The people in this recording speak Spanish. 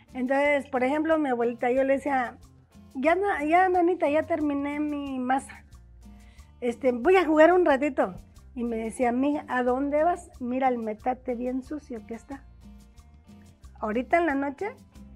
Entonces, por ejemplo, mi abuelita, yo le decía, ya, nanita, ya terminé mi masa. Voy a jugar un ratito. Y me decía, mija, ¿a dónde vas? Mira el metate bien sucio que está. Ahorita en la noche